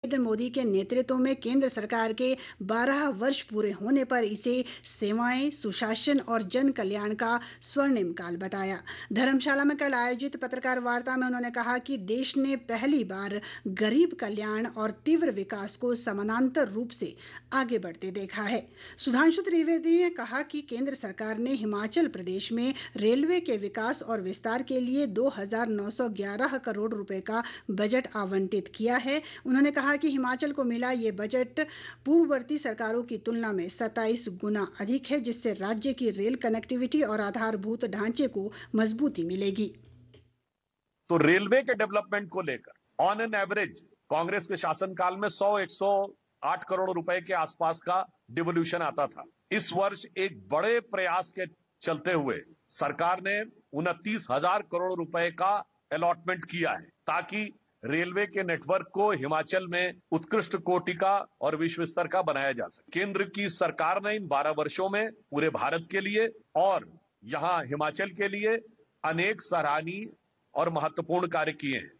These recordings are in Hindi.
नरेंद्र मोदी के नेतृत्व में केंद्र सरकार के 12 वर्ष पूरे होने पर इसे सेवाएं, सुशासन और जन कल्याण का स्वर्णिम काल बताया। धर्मशाला में कल आयोजित पत्रकार वार्ता में उन्होंने कहा कि देश ने पहली बार गरीब कल्याण और तीव्र विकास को समानांतर रूप से आगे बढ़ते देखा है। सुधांशु त्रिवेदी ने कहा कि केंद्र सरकार ने हिमाचल प्रदेश में रेलवे के विकास और विस्तार के लिए 2,911 करोड़ रुपए का बजट आवंटित किया है। उन्होंने कहा कि हिमाचल को मिला ये बजट पूर्ववर्ती सरकारों की तुलना में 27 गुना अधिक है, जिससे राज्य की रेल कनेक्टिविटी और आधारभूत ढांचे को मजबूती मिलेगी। तो रेलवे के डेवलपमेंट को लेकर ऑन एन एवरेज कांग्रेस के शासनकाल में 108 करोड़ रुपए के आसपास का डिवोल्यूशन आता था। इस वर्ष एक बड़े प्रयास के चलते हुए सरकार ने 29,000 करोड़ रुपए का अलॉटमेंट किया है, ताकि रेलवे के नेटवर्क को हिमाचल में उत्कृष्ट कोटि का और विश्व स्तर का बनाया जा सके। केंद्र की सरकार ने इन 12 वर्षों में पूरे भारत के लिए और यहां हिमाचल के लिए अनेक सराहनीय और महत्वपूर्ण कार्य किए हैं।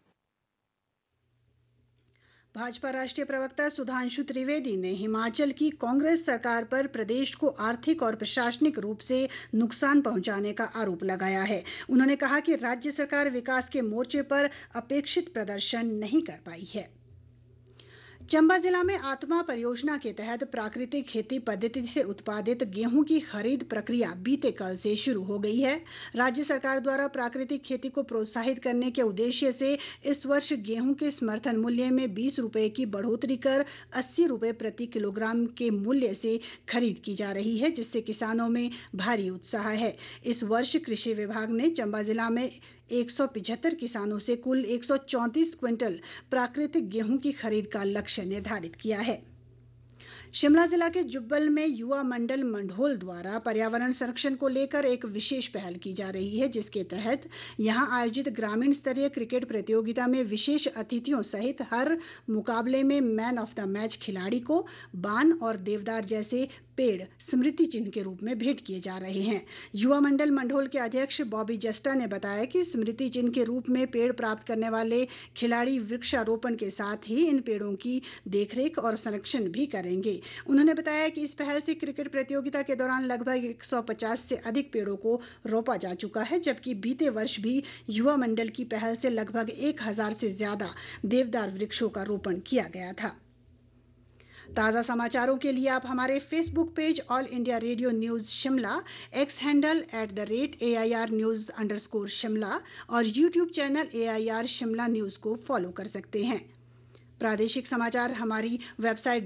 भाजपा राष्ट्रीय प्रवक्ता सुधांशु त्रिवेदी ने हिमाचल की कांग्रेस सरकार पर प्रदेश को आर्थिक और प्रशासनिक रूप से नुकसान पहुंचाने का आरोप लगाया है। उन्होंने कहा कि राज्य सरकार विकास के मोर्चे पर अपेक्षित प्रदर्शन नहीं कर पाई है। चंबा जिला में आत्मा परियोजना के तहत प्राकृतिक खेती पद्धति से उत्पादित गेहूं की खरीद प्रक्रिया बीते कल से शुरू हो गई है। राज्य सरकार द्वारा प्राकृतिक खेती को प्रोत्साहित करने के उद्देश्य से इस वर्ष गेहूं के समर्थन मूल्य में 20 रुपए की बढ़ोतरी कर 80 रुपए प्रति किलोग्राम के मूल्य से खरीद की जा रही है, जिससे किसानों में भारी उत्साह है। इस वर्ष कृषि विभाग ने चंबा जिला में 175 किसानों से कुल 134 क्विंटल प्राकृतिक गेहूं की खरीद का लक्ष्य निर्धारित किया है। शिमला जिला के जुब्बल में युवा मंडल मंढोल द्वारा पर्यावरण संरक्षण को लेकर एक विशेष पहल की जा रही है, जिसके तहत यहां आयोजित ग्रामीण स्तरीय क्रिकेट प्रतियोगिता में विशेष अतिथियों सहित हर मुकाबले में मैन ऑफ द मैच खिलाड़ी को बान और देवदार जैसे पेड़ स्मृति चिन्ह के रूप में भेंट किए जा रहे हैं। युवा मंडल मंढोल के अध्यक्ष बॉबी जस्टा ने बताया कि स्मृति चिन्ह के रूप में पेड़ प्राप्त करने वाले खिलाड़ी वृक्षारोपण के साथ ही इन पेड़ों की देखरेख और संरक्षण भी करेंगे। उन्होंने बताया कि इस पहल से क्रिकेट प्रतियोगिता के दौरान लगभग 150 से अधिक पेड़ों को रोपा जा चुका है, जबकि बीते वर्ष भी युवा मंडल की पहल से लगभग 1000 से ज्यादा देवदार वृक्षों का रोपण किया गया था। ताजा समाचारों के लिए आप हमारे Facebook page all India radio news Shimla, x handle @AIR News_शिमला और YouTube channel AIR Shimla news को फॉलो कर सकते हैं। प्रादेशिक समाचार हमारी वेबसाइट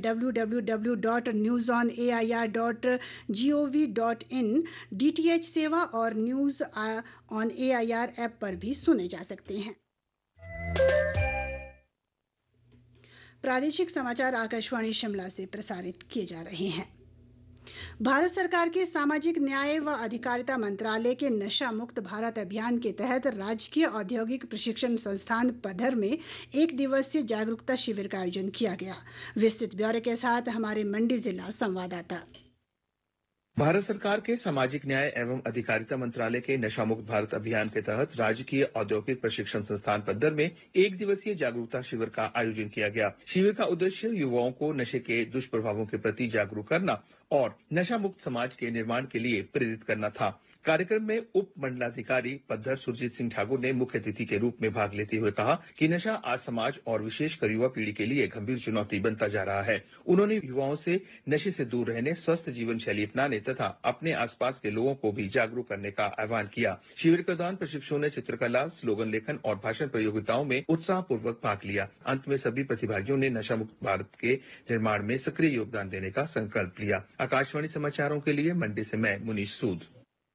www.newsonair.gov.in, DTH सेवा और न्यूज ऑन AIR ऐप पर भी सुने जा सकते हैं। प्रादेशिक समाचार आकाशवाणी शिमला से प्रसारित किए जा रहे हैं। भारत सरकार के सामाजिक न्याय व अधिकारिता मंत्रालय के नशा मुक्त भारत अभियान के तहत राजकीय औद्योगिक प्रशिक्षण संस्थान पधर में 1 दिवसीय जागरूकता शिविर का आयोजन किया गया। विस्तृत ब्यौरे के साथ हमारे मंडी जिला संवाददाता। भारत सरकार के सामाजिक न्याय एवं अधिकारिता मंत्रालय के नशा मुक्त भारत अभियान के तहत राजकीय औद्योगिक प्रशिक्षण संस्थान पद्दर में 1 दिवसीय जागरूकता शिविर का आयोजन किया गया। शिविर का उद्देश्य युवाओं को नशे के दुष्प्रभावों के प्रति जागरूक करना और नशा मुक्त समाज के निर्माण के लिए प्रेरित करना था। कार्यक्रम में उप मंडलाधिकारी पद्दर सुरजीत सिंह ठाकुर ने मुख्य अतिथि के रूप में भाग लेते हुए कहा कि नशा आज समाज और विशेषकर युवा पीढ़ी के लिए गंभीर चुनौती बनता जा रहा है। उन्होंने युवाओं से नशे से दूर रहने, स्वस्थ जीवन शैली अपनाने तथा अपने आसपास के लोगों को भी जागरूक करने का आह्वान किया। शिविर के दौरान प्रशिक्षुओं ने चित्रकला, स्लोगन लेखन और भाषण प्रतियोगिताओं में उत्साहपूर्वक भाग लिया। अंत में सभी प्रतिभागियों ने नशा मुक्त भारत के निर्माण में सक्रिय योगदान देने का संकल्प लिया। आकाशवाणी समाचारों के लिए मंडी से मैं मुनीश सूद।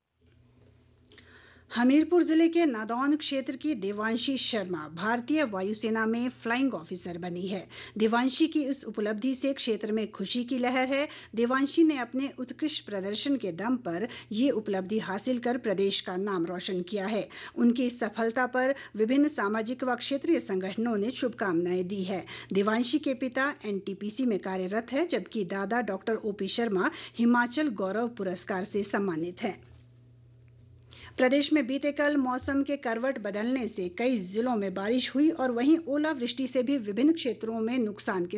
हमीरपुर जिले के नादौन क्षेत्र की देवांशी शर्मा भारतीय वायुसेना में फ्लाइंग ऑफिसर बनी है। देवांशी की इस उपलब्धि से क्षेत्र में खुशी की लहर है। देवांशी ने अपने उत्कृष्ट प्रदर्शन के दम पर ये उपलब्धि हासिल कर प्रदेश का नाम रोशन किया है। उनकी इस सफलता पर विभिन्न सामाजिक व क्षेत्रीय संगठनों ने शुभकामनाएं दी है। देवांशी के पिता NTPC में कार्यरत है, जबकि दादा डॉक्टर OP शर्मा हिमाचल गौरव पुरस्कार से सम्मानित हैं। प्रदेश में बीते कल मौसम के करवट बदलने से कई जिलों में बारिश हुई और वहीं ओलावृष्टि से भी विभिन्न क्षेत्रों में नुकसान के